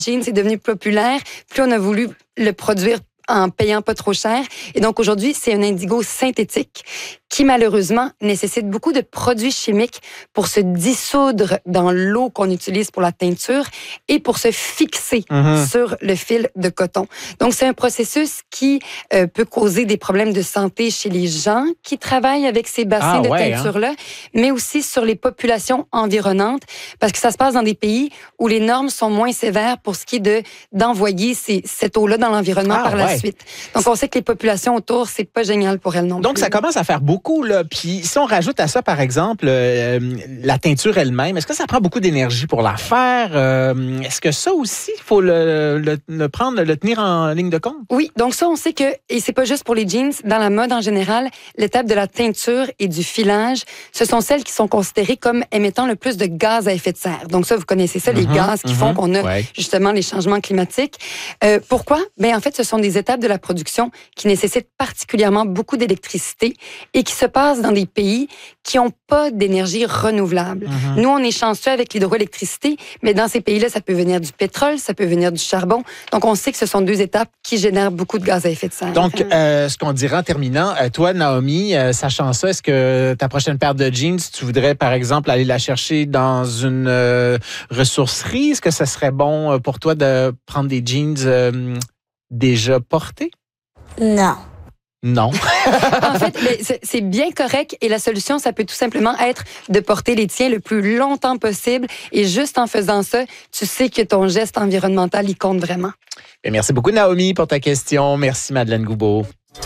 jeans est devenu populaire, plus on a voulu le produire en payant pas trop cher. Et donc, aujourd'hui, c'est un indigo synthétique qui, malheureusement, nécessite beaucoup de produits chimiques pour se dissoudre dans l'eau qu'on utilise pour la teinture et pour se fixer sur le fil de coton. Donc, c'est un processus qui peut causer des problèmes de santé chez les gens qui travaillent avec ces bassins de teinture-là, mais aussi sur les populations environnantes, parce que ça se passe dans des pays où les normes sont moins sévères pour ce qui est d'envoyer cette eau-là dans l'environnement par la suite. Donc, on sait que les populations autour, c'est pas génial pour elles non plus. Donc, ça commence à faire beaucoup, là. Puis, si on rajoute à ça, par exemple, la teinture elle-même, est-ce que ça prend beaucoup d'énergie pour la faire? Est-ce que ça aussi, il faut le tenir en ligne de compte? Oui. Donc, ça, on sait que, et c'est pas juste pour les jeans, dans la mode en général, l'étape de la teinture et du filage, ce sont celles qui sont considérées comme émettant le plus de gaz à effet de serre. Donc, ça, vous connaissez ça, les gaz qui font qu'on a justement les changements climatiques. Pourquoi? Ben, en fait, ce sont des étapes de la production qui nécessitent particulièrement beaucoup d'électricité et qui se passent dans des pays qui n'ont pas d'énergie renouvelable. Nous, on est chanceux avec l'hydroélectricité, mais dans ces pays-là, ça peut venir du pétrole, ça peut venir du charbon. Donc, on sait que ce sont deux étapes qui génèrent beaucoup de gaz à effet de serre. Donc, ce qu'on dirait en terminant, toi, Naomi, sachant ça, est-ce que ta prochaine paire de jeans, tu voudrais, par exemple, aller la chercher dans une ressourcerie? Est-ce que ça serait bon pour toi de prendre des jeans déjà portés? Non. Non. En fait, c'est bien correct et la solution, ça peut tout simplement être de porter les tiens le plus longtemps possible et juste en faisant ça, tu sais que ton geste environnemental, il compte vraiment. Et merci beaucoup, Naomi, pour ta question. Merci, Madeleine Goubeau.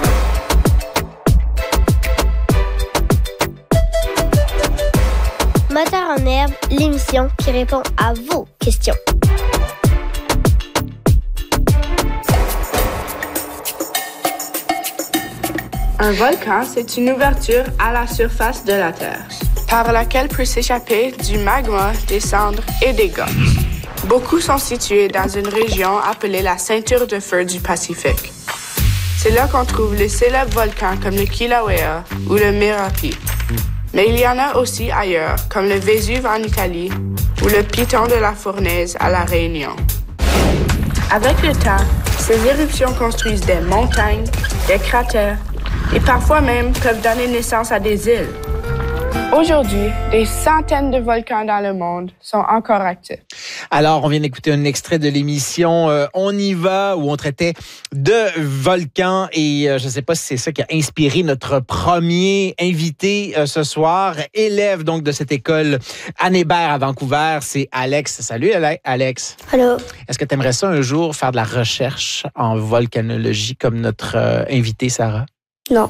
Moteur en herbe, l'émission qui répond à vos questions. Un volcan, c'est une ouverture à la surface de la Terre, par laquelle peut s'échapper du magma, des cendres et des gaz. Beaucoup sont situés dans une région appelée la ceinture de feu du Pacifique. C'est là qu'on trouve les célèbres volcans comme le Kilauea ou le Merapi. Mais il y en a aussi ailleurs, comme le Vésuve en Italie ou le Piton de la Fournaise à La Réunion. Avec le temps, ces éruptions construisent des montagnes, des cratères, et parfois même peuvent donner naissance à des îles. Aujourd'hui, des centaines de volcans dans le monde sont encore actifs. Alors, on vient d'écouter un extrait de l'émission On y va, où on traitait de volcans. Et je ne sais pas si c'est ça qui a inspiré notre premier invité ce soir, élève donc de cette école Anne Hébert à Vancouver. C'est Alex. Salut, Alex. Allô. Est-ce que tu aimerais ça un jour faire de la recherche en volcanologie comme notre invitée Sarah? Non.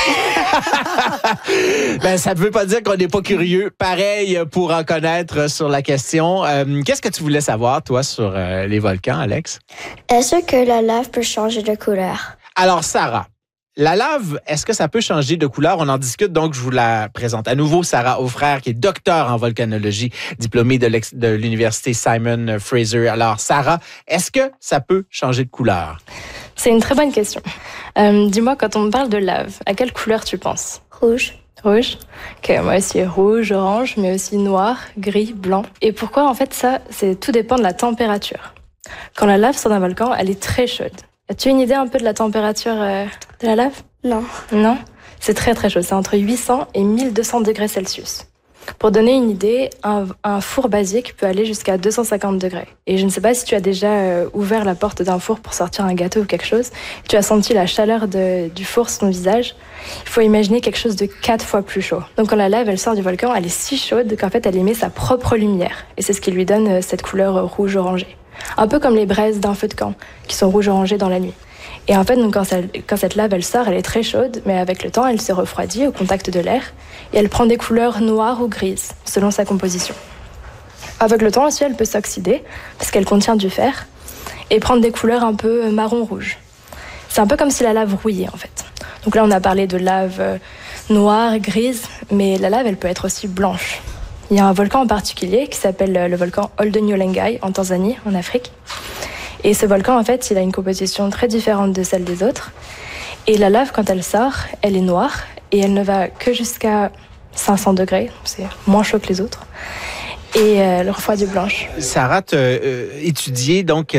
Ben, ça ne veut pas dire qu'on n'est pas curieux. Pareil pour en connaître sur la question. Qu'est-ce que tu voulais savoir, toi, sur les volcans, Alex? Est-ce que la lave peut changer de couleur? Alors, Sarah, la lave, est-ce que ça peut changer de couleur? On en discute, donc je vous la présente à nouveau. Sarah Aufrère, qui est docteur en volcanologie, diplômée de l'université Simon Fraser. Alors, Sarah, est-ce que ça peut changer de couleur? C'est une très bonne question. Dis-moi, quand on me parle de lave, à quelle couleur tu penses? Rouge. Rouge? Ok, moi aussi rouge, orange, mais aussi noir, gris, blanc. Et pourquoi? En fait, tout dépend de la température. Quand la lave sort d'un volcan, elle est très chaude. As-tu une idée un peu de la température de la lave? Non. Non? C'est très très chaud, c'est entre 800 et 1200 degrés Celsius. Pour donner une idée, un four basique peut aller jusqu'à 250 degrés. Et je ne sais pas si tu as déjà ouvert la porte d'un four pour sortir un gâteau ou quelque chose. Tu as senti la chaleur du four sur ton visage. Il faut imaginer quelque chose de 4 fois plus chaud. Donc quand la lave elle sort du volcan, elle est si chaude qu'en fait elle émet sa propre lumière. Et c'est ce qui lui donne cette couleur rouge-orangée. Un peu comme les braises d'un feu de camp, qui sont rouge-orangées dans la nuit. Et en fait, donc, quand cette lave elle sort, elle est très chaude, mais avec le temps, elle se refroidit au contact de l'air et elle prend des couleurs noires ou grises, selon sa composition. Avec le temps aussi, elle peut s'oxyder, parce qu'elle contient du fer, et prendre des couleurs un peu marron-rouge. C'est un peu comme si la lave rouillait, en fait. Donc là, on a parlé de lave noire, grise, mais la lave, elle peut être aussi blanche. Il y a un volcan en particulier qui s'appelle le volcan Oldonyolongai, en Tanzanie, en Afrique. Et ce volcan, en fait, il a une composition très différente de celle des autres. Et la lave, quand elle sort, elle est noire et elle ne va que jusqu'à 500 degrés. C'est moins chaud que les autres. Et elle refroidit blanche. Sarah, tu as étudié donc